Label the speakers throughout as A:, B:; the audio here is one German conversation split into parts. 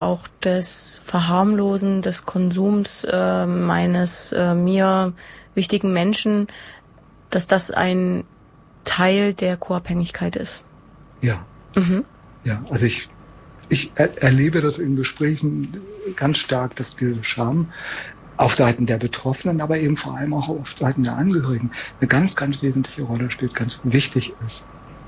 A: Auch das Verharmlosen des Konsums meines mir wichtigen Menschen, dass das ein Teil der Co-Abhängigkeit ist.
B: Ja. Ja, also ich erlebe das in Gesprächen ganz stark, dass diese Scham auf Seiten der Betroffenen, aber eben vor allem auch auf Seiten der Angehörigen eine ganz, ganz wesentliche Rolle spielt, ganz wichtig ist.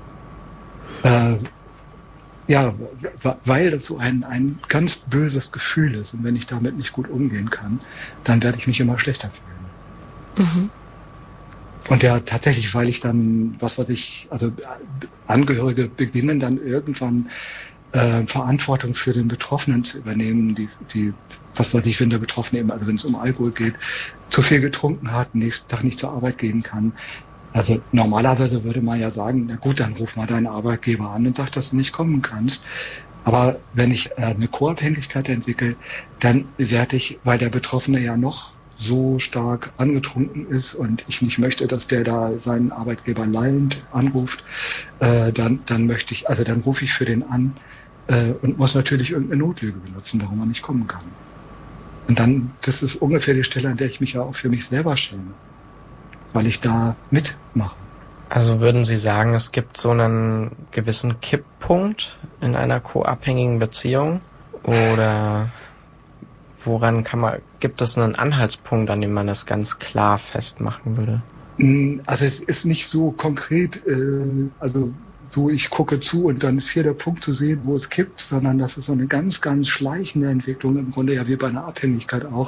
B: Weil das so ein ganz böses Gefühl ist und wenn ich damit nicht gut umgehen kann, dann werde ich mich immer schlechter fühlen. Und ja, tatsächlich, weil ich dann, Angehörige beginnen dann irgendwann Verantwortung für den Betroffenen zu übernehmen, wenn der Betroffene eben, also wenn es um Alkohol geht, zu viel getrunken hat, nächsten Tag nicht zur Arbeit gehen kann. Also normalerweise würde man ja sagen, na gut, dann ruf mal deinen Arbeitgeber an und sag, dass du nicht kommen kannst. Aber wenn ich eine Co-Abhängigkeit entwickle, dann werde ich, weil der Betroffene ja noch so stark angetrunken ist und ich nicht möchte, dass der da seinen Arbeitgeber lallend anruft, dann rufe ich für den an und muss natürlich irgendeine Notlüge benutzen, warum man nicht kommen kann. Und dann, das ist ungefähr die Stelle, an der ich mich ja auch für mich selber schäme, weil ich da mitmache.
C: Also würden Sie sagen, es gibt so einen gewissen Kipppunkt in einer co-abhängigen Beziehung? Oder gibt es einen Anhaltspunkt, an dem man das ganz klar festmachen würde?
B: Also es ist nicht so konkret, ich gucke zu und dann ist hier der Punkt zu sehen, wo es kippt, sondern das ist so eine ganz, ganz schleichende Entwicklung, im Grunde ja wie bei einer Abhängigkeit auch,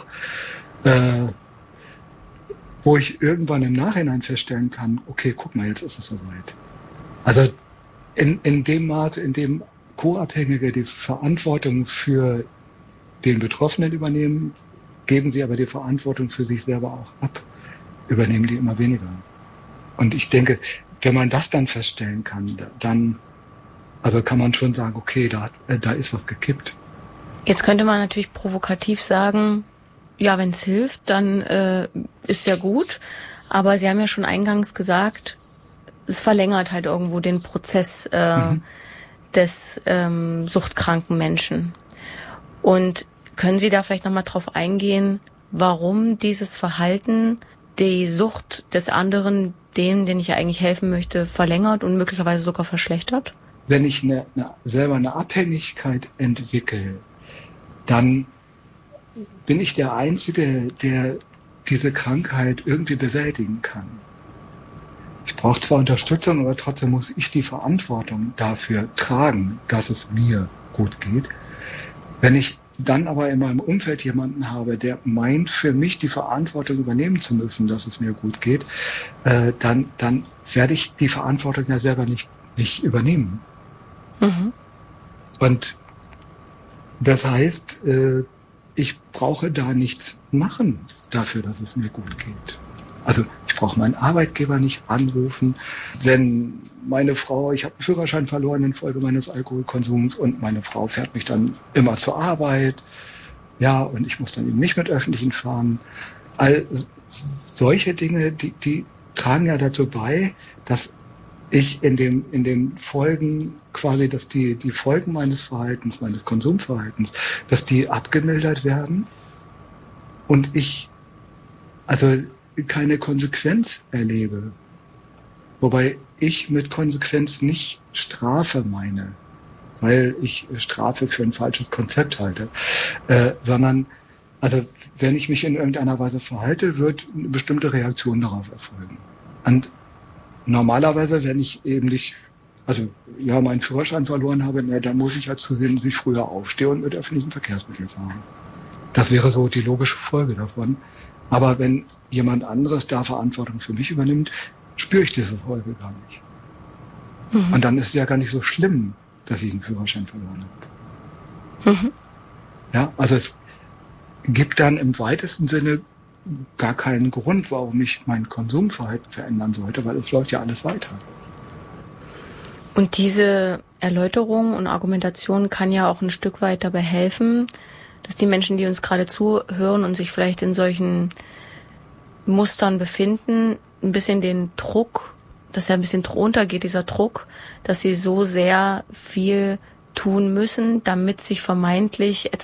B: wo ich irgendwann im Nachhinein feststellen kann, okay, guck mal, jetzt ist es soweit. Also in dem Maße, in dem Co-Abhängige die Verantwortung für den Betroffenen übernehmen, geben sie aber die Verantwortung für sich selber auch ab, übernehmen die immer weniger. Und ich denke, wenn man das dann feststellen kann, dann kann man schon sagen, okay, da ist was gekippt.
A: Jetzt könnte man natürlich provokativ sagen, ja, wenn es hilft, dann ist ja gut. Aber Sie haben ja schon eingangs gesagt, es verlängert halt irgendwo den Prozess des suchtkranken Menschen. Und können Sie da vielleicht nochmal drauf eingehen, warum dieses Verhalten die Sucht des anderen, dem, den ich ja eigentlich helfen möchte, verlängert und möglicherweise sogar verschlechtert?
B: Wenn ich selber eine Abhängigkeit entwickle, dann bin ich der Einzige, der diese Krankheit irgendwie bewältigen kann. Ich brauche zwar Unterstützung, aber trotzdem muss ich die Verantwortung dafür tragen, dass es mir gut geht. Wenn ich dann aber in meinem Umfeld jemanden habe, der meint, für mich die Verantwortung übernehmen zu müssen, dass es mir gut geht, dann werde ich die Verantwortung ja selber nicht übernehmen. Und das heißt, ich brauche da nichts machen dafür, dass es mir gut geht. Also ich brauche meinen Arbeitgeber nicht anrufen, wenn meine Frau, ich habe einen Führerschein verloren infolge meines Alkoholkonsums und meine Frau fährt mich dann immer zur Arbeit, ja, und ich muss dann eben nicht mit Öffentlichen fahren. All solche Dinge, die tragen ja dazu bei, dass ich in den Folgen quasi, dass die Folgen meines Verhaltens, meines Konsumverhaltens, dass die abgemildert werden und ich keine Konsequenz erlebe. Wobei ich mit Konsequenz nicht Strafe meine, weil ich Strafe für ein falsches Konzept halte, sondern wenn ich mich in irgendeiner Weise verhalte, wird eine bestimmte Reaktion darauf erfolgen. Und normalerweise, wenn ich eben meinen Führerschein verloren habe, dann muss ich halt zusehen, dass ich früher aufstehe und mit öffentlichen Verkehrsmitteln fahre. Das wäre so die logische Folge davon. Aber wenn jemand anderes da Verantwortung für mich übernimmt, spüre ich diese Folge gar nicht. Und dann ist es ja gar nicht so schlimm, dass ich einen Führerschein verloren habe. Ja, also es gibt dann im weitesten Sinne gar keinen Grund, warum ich mein Konsumverhalten verändern sollte, weil es läuft ja alles weiter.
A: Und diese Erläuterung und Argumentation kann ja auch ein Stück weit dabei helfen, dass die Menschen, die uns gerade zuhören und sich vielleicht in solchen Mustern befinden, ein bisschen den Druck, dass er ein bisschen runtergeht, dieser Druck, dass sie so sehr viel tun müssen, damit sich vermeintlich etwas